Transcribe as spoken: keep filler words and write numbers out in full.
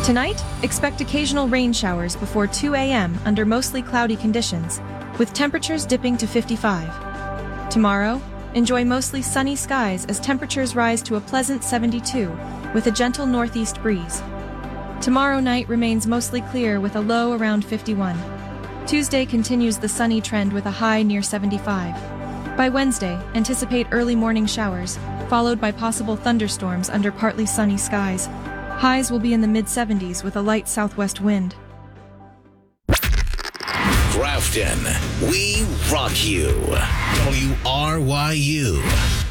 Tonight, expect occasional rain showers before two a m under mostly cloudy conditions, with temperatures dipping to fifty-five. Tomorrow, enjoy mostly sunny skies as temperatures rise to a pleasant seventy-two, with a gentle northeast breeze. Tomorrow night remains mostly clear with a low around fifty-one. Tuesday continues the sunny trend with a high near seventy-five. By Wednesday, anticipate early morning showers, followed by possible thunderstorms under partly sunny skies. Highs will be in the mid seventies with a light southwest wind. Grafton, we rock you. W R Y U.